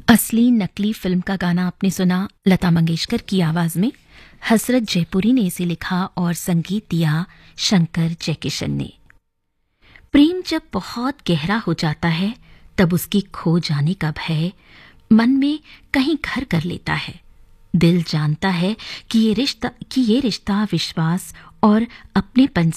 असली नकली फिल्म का गाना आपने सुना लता मंगेशकर की आवाज में। हसरत जयपुरी ने इसे लिखा और संगीत दिया शंकर जयकिशन ने। प्रेम जब बहुत गहरा हो जाता है तब उसकी खो जाने का भय मन में कहीं घर कर लेता है। दिल जानता है कि ये रिश्ता विश्वास और अपनेपन